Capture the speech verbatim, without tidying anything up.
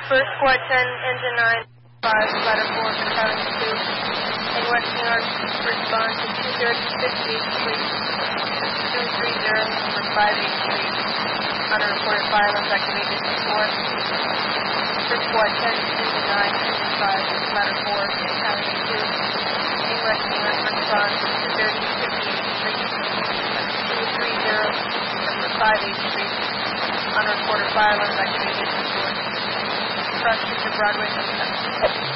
First Squad ten, Engine nine, five, Ladder four, Battalion two. In West New York, respond to two thirty fifty, please. two three zero, number five eight three. Unreported violence, activated four. First Squad ten, Engine nine, Engine five, Ladder four, Battalion two. In West New York, respond to two thirty fifty, please. two three zero, number five eight three. Unreported violence, activated four. Cross Street to Broadway,